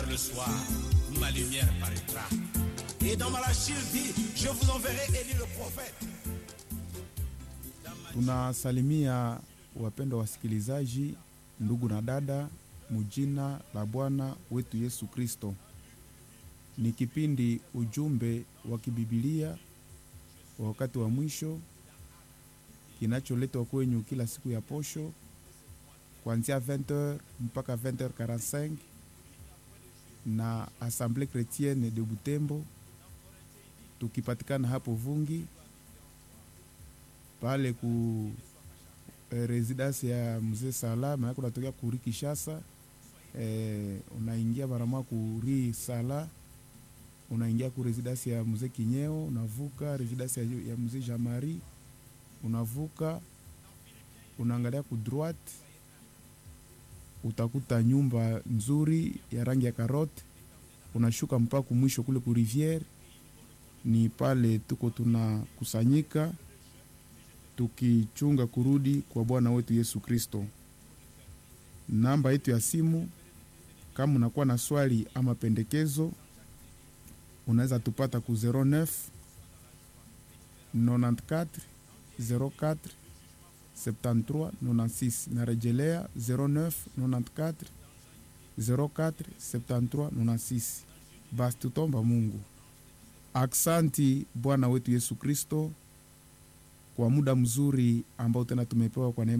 vers le soir, ma lumière paraîtra. Et dans Malachie dit, je vous enverrai Élie le prophète. Tunasalimia wapendwa wasikilizaji, ndugu na dada, mujina la Bwana wetu Yesu Kristo. Ni kipindi ujumbe wa kibibilia wa wakati wa mwisho kinacholetwa kwenyu kila siku ya posho kuanzia 20h mpaka 20h45 na Assemblée Chrétienne de Butembo, tukipatikana hapo Vungi pale ku residence ya Mzee Sala. Maana kunatokea kuri Kishasa, unaingia barama kuri Sala, unaingia ku residence ya Mzee Kinyeo, unavuka residence ya Mzee Jamari, unavuka unaangalia ku droite, utakuta nyumba nzuri ya rangi ya karote, unashuka mpaka mwisho kule ku Rivière. Ni pale tuko tunakusanyika tukichunga kurudi kwa Bwana wetu Yesu Kristo. Namba yetu ya simu, kama unakuwa na swali ama pendekezo, unaweza tupata ku 09 94 04 73 96. Narejelea 09 94 04 73 96. Basi tutomba Mungu. Aksanti Bwana wetu Yesu Kristo kwa muda mzuri ambao tena tumepewa kwa neema